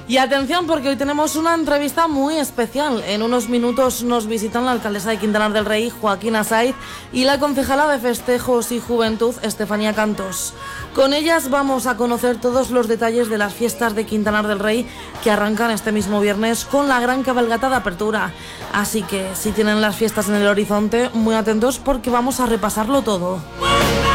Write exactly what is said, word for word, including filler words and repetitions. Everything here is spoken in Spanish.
Y atención, porque hoy tenemos una entrevista muy especial. En unos minutos nos visitan la alcaldesa de Quintanar del Rey, Joaquina Saiz, y la concejala de Festejos y Juventud, Estefanía Cantos. Con ellas vamos a conocer todos los detalles de las fiestas de Quintanar del Rey, que arrancan este mismo viernes con la gran cabalgata de apertura. Así que si tienen las fiestas en el horizonte, muy atentos porque vamos a repasarlo todo.